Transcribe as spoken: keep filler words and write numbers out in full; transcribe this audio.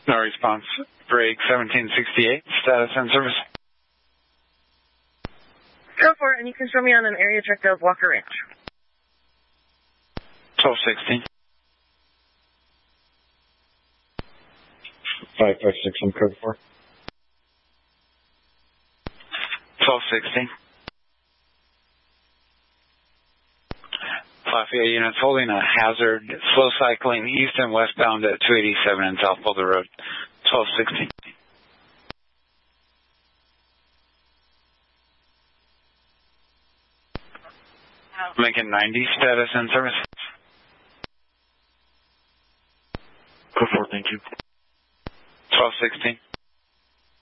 No response. Break seventeen sixty-eight, status and service. Go for it, and you can show me on an area check of Walker Ranch. twelve sixteen. five five six, I'm code four. twelve sixteen. Lafayette units holding a hazard, slow cycling east and westbound at two eighty-seven and South Boulder Road. twelve sixteen. Lincoln ninety, status and service. Code four, thank you. twelve sixteen.